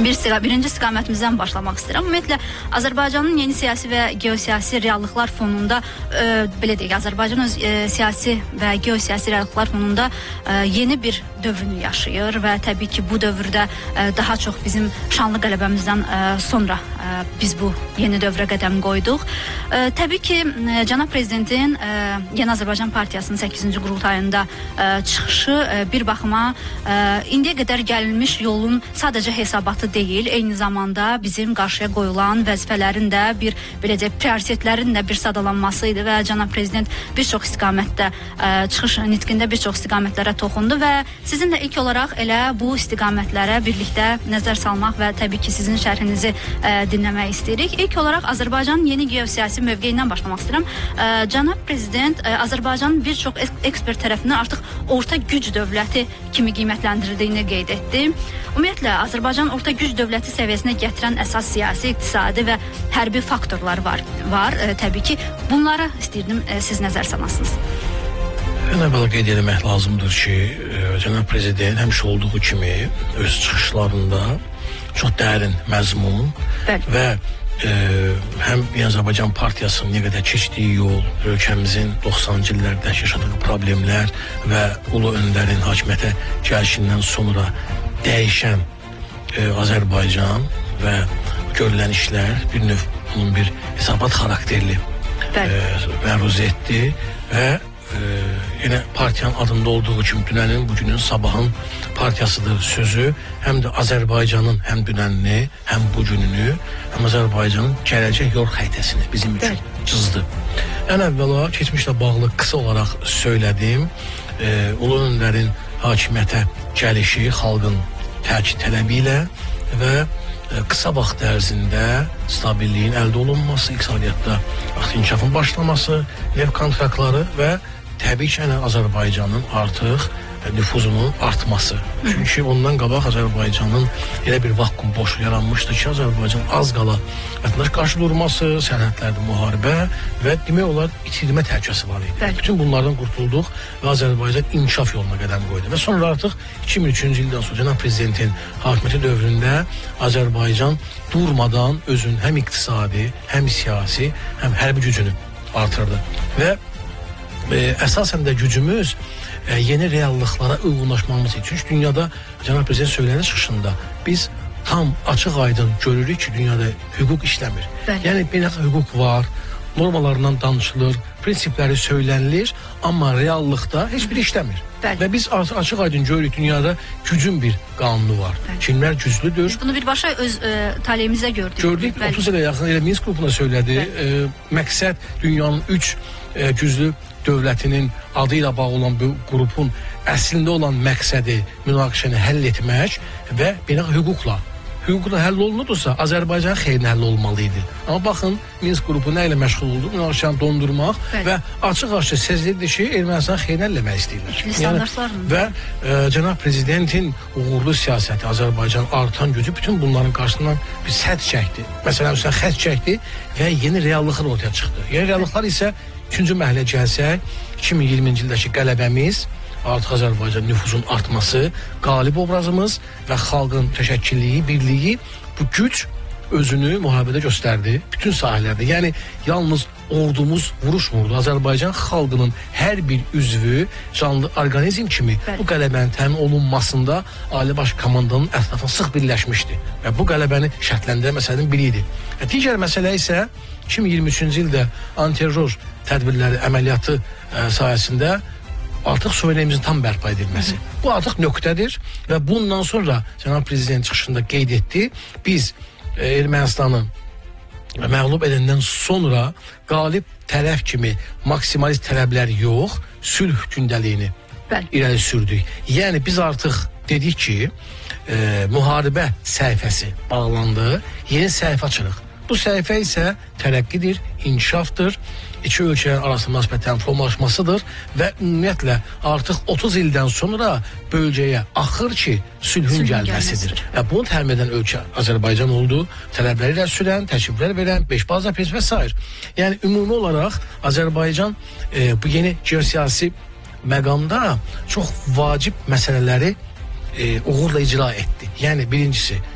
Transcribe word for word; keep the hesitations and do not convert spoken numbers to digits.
Bir sıra, birinci istiqamətimizdən başlamaq istəyirəm. Ümumiyyətlə, Azərbaycanın yeni siyasi və geosiyasi reallıqlar fonunda, e, belə deyək, Azərbaycan öz e, siyasi və geosiyasi reallıqlar fonunda e, yeni bir dövrünü yaşayır və təbii ki, bu dövrdə e, daha çox bizim şanlı qələbəmizdən e, sonra e, biz bu yeni dövrə qədəm qoyduq. E, təbii ki, e, Cənab Prezidentin e, Yeni Azərbaycan Partiyasının səkkizinci qurultayında e, çıxışı e, bir baxıma e, indiyə qədər gəlinmiş yolun sadəcə hesabatı deyil, eyni zamanda bizim qarşıya qoyulan vəzifələrin də bir, belə deyək, prioritetlərin də bir sadalanması idi və Cənab Prezident bir çox istiqamətdə ə, çıxış nitqində bir çox istiqamətlərə toxundu və sizinlə ilk olaraq elə bu istiqamətlərə birlikdə nəzər salmaq və təbii ki, sizin şərhinizi ə, dinləmək istəyirik. İlk olaraq Azərbaycanın yeni geosiyasi mövqeyindən başlamaq istəyirəm. Ə, Cənab Prezident ə, Azərbaycanın bir çox ekspert tərəfindən artıq orta güc dövləti kimi qiymətləndirildiyini qeyd etdi. Ümumiyyətlə, Azərbaycan orta güc dövləti səviyyəsinə gətirən əsas siyasi, iqtisadi və hərbi faktorlar var. var. E, təbii ki, bunlara istəyirdim e, siz nəzər salasınız. Ən əvvəl qeyd etmək lazımdır ki, e, Cənab Prezident həmişə olduğu kimi öz çıxışlarında çox dərin məzmun Bəli. və e, həm Azərbaycan Partiyasının nə qədər keçdiyi yol, ölkəmizin doxsanıncı illərdə yaşadığı problemlər və ulu öndərin hakimiyyətə gəlişindən sonra dəyişən e, Azərbaycan və görülən işlər bir növ onun bir hesabat xarakterli e, məruz etdi və e, yenə partiyanın adında olduğu kimi dünənin, bugünün, sabahın partiyasıdır sözü həm də Azərbaycanın həm dünənini, həm bugününü, həm Azərbaycanın gələcək yol xəritəsini bizim üçün Bəli. cızdı. Ən əvvəla keçmişlə bağlı qısa olaraq söylədim. E, ulu öndərin hakimiyyətə gəlişi xalqın təkid tələbi ilə və e, qısa vaxt ərzində stabilliyin əldə olunması, iqtisadiyyatda inkişafın başlaması, neft kontraktları və təbii ki, Azərbaycanın artıq nüfuzunun artması. Çünki ondan qabaq Azərbaycanın elə bir vakuum boşluq yaranmışdı ki, Azərbaycan az qala vətəndaş qarşı durması, sərhədlərdə müharibə və demək olar itirmə təhlükəsi var idi. Bəli. Bütün bunlardan qurtulduq və Azərbaycan inkişaf yoluna qədəm qoydu. Və sonra artıq iki min üçüncü ildən sonra Cənab Prezidentin hakimiyyəti dövründə Azərbaycan durmadan özün həm iqtisadi, həm siyasi, həm hərbi gücünü artırdı. Və e, əsasən də gücümüz E, yeni reallıqlara uyğunlaşmamız üçün dünyada Cənab Prezident söylədiyi çıxışında biz tam açıq aydın görürük ki, dünyada hüquq işləmir. Bəli. Yəni beynəlxalq hüquq var, normalarından danışılır, prinsipləri söylənilir, amma reallıqda heç bir işləmir. Bəli. Və biz açıq aydın görürük dünyada gücün bir qanunu var. Bəli. Kimlər güclüdür? Biz bunu birbaşa öz e, taleyimizdə gördük. Gördük, Bəli. otuz ilə yaxın elə Minsk qrupuna söylədi. E, məqsəd dünyanın üç e, güclü dövlətinin adı ilə bağlı olan bu qrupun əslində olan məqsədi münaqişəni həll etmək və beynəlxalq hüquqla hüquqla həll olunurdursa Azərbaycan xeyrinə həll olmalıydı. Amma baxın, Minsk qrupu nə ilə məşğul oldu? Münaqişəni dondurmaq Bəli. və açıq-açıq sezilirdi ki, Ermənistan xeyrinə həll etmək istəyirlər. Yəni, və e, Cənab Prezidentin uğurlu siyasəti, Azərbaycan artan gücü bütün bunların qarşısından bir sədd çəkdi. Məsələn, xətt çəkdi və yeni reallıqlar ortaya çıxdı. Yeni reallıqlar isə üçüncü mərhələ gəlsək, iki min iyirminci ildəki qələbəmiz, artıq Azərbaycan nüfusun artması, qalib obrazımız və xalqın təşəkküllüyü, birliyi, bu güc özünü müharibədə göstərdi bütün sahələrdə. Yəni yalnız ordumuz vuruşmurdu. Azərbaycan xalqının hər bir üzvü canlı orqanizm kimi Bəli. bu qələbənin təmin olunmasında Ali Baş Komandanın ətrafına sıx birləşmişdi və bu qələbəni şərtləndirən məsələnin biri idi. Və digər məsələ isə iki min iyirmi üçüncü ildə antiterror tədbirləri əməliyyatı ə, sayəsində artıq suverenimizin tam bərpa edilməsi. Hı -hı. Bu artıq nöqtədir və bundan sonra Cənab Prezident çıxışında qeyd etdi, biz e, Ermənistanı məğlub edəndən sonra qalib tərəf kimi maksimalist tələblər yox, sülh gündəliyini Bəli. irəli sürdük. Yəni biz artıq dedik ki, e, müharibə səhifəsi bağlandı, yeni səhifə açırıq. Bu səhifə isə tərəqqidir, inkişafdır, iki ölkənin arasında münasibətlərin formalaşmasıdır və ümumiyyətlə artıq otuz ildən sonra bölgəyə axır ki, sülhün, sülhün gəlməsidir. Və bunu təmin edən ölkə Azərbaycan oldu, tələbləri ilə sürən, təkliflər verən, beş baza pres və s. Yəni ümumi olaraq Azərbaycan e, bu yeni geosiyasi məqamda çox vacib məsələləri e, uğurla icra etdi. Yəni birincisi